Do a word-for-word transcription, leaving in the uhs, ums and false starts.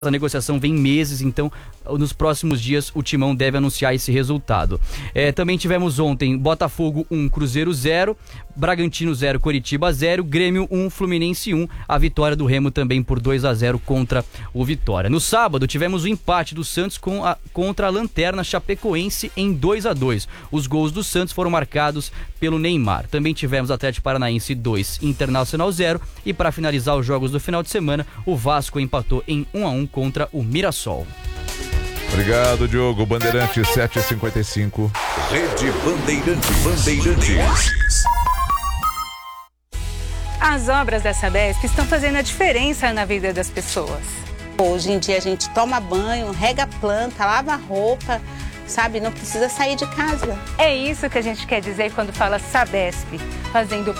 A negociação vem meses, então nos próximos dias o Timão deve anunciar esse resultado. É, também tivemos ontem Botafogo um, Cruzeiro zero, Bragantino zero, Coritiba zero, Grêmio um, Fluminense um, a vitória do Remo também por dois a zero contra o Vitória. No sábado tivemos o empate do Santos com a, contra a Lanterna Chapecoense em dois a dois. Os gols do Santos foram marcados pelo Neymar. Também tivemos Atlético Paranaense dois, Internacional zero, e para finalizar os jogos do final de semana, o Vasco empatou em um a um contra o Mirassol. Obrigado, Diogo. Bandeirantes sete e cinquenta e cinco. Rede Bandeirantes. Bandeirantes. As obras da Sabesp estão fazendo a diferença na vida das pessoas. Hoje em dia a gente toma banho, rega a planta, lava a roupa, sabe? Não precisa sair de casa. É isso que a gente quer dizer quando fala Sabesp, fazendo